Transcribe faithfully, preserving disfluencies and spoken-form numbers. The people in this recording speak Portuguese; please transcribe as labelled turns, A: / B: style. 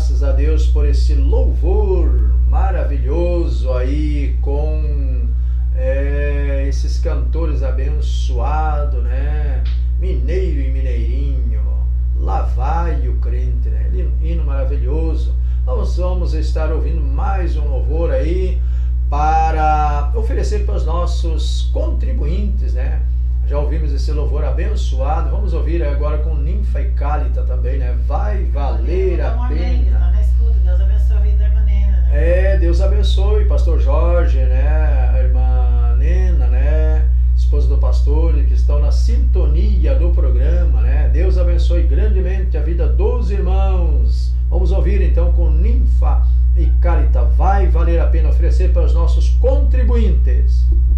A: graças a Deus por esse louvor maravilhoso aí com é, esses cantores abençoados, né? Mineiro e Mineirinho, lá vai o crente, né? Hino maravilhoso. Nós vamos estar ouvindo mais um louvor aí para oferecer para os nossos contribuintes, né? Já ouvimos esse louvor abençoado, vamos ouvir agora com Ninfa e Cálita também, né? Vai valer a pena.
B: Tá na escuta, Deus abençoe a vida da irmã Nena, né?
A: É, Deus abençoe, pastor Jorge, né? A irmã Nena, né? Esposa do pastor, que estão na sintonia do programa, né? Deus abençoe grandemente a vida dos irmãos. Vamos ouvir então com Ninfa e Cálita, vai valer a pena oferecer para os nossos contribuintes.